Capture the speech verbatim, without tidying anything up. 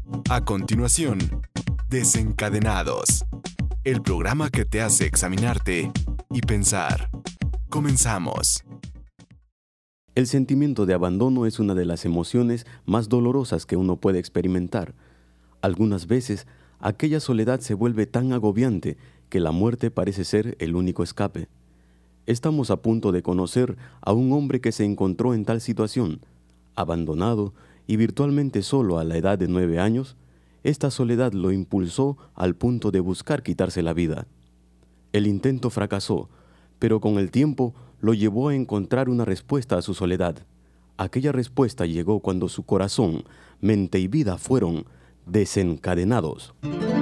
A continuación, Desencadenados, el programa que te hace examinarte y pensar. Comenzamos. El sentimiento de abandono es una de las emociones más dolorosas que uno puede experimentar. Algunas veces, aquella soledad se vuelve tan agobiante que la muerte parece ser el único escape. Estamos a punto de conocer a un hombre que se encontró en tal situación. Abandonado y virtualmente solo a la edad de nueve años, esta soledad lo impulsó al punto de buscar quitarse la vida. El intento fracasó, pero con el tiempo lo llevó a encontrar una respuesta a su soledad. Aquella respuesta llegó cuando su corazón, mente y vida fueron desencadenados.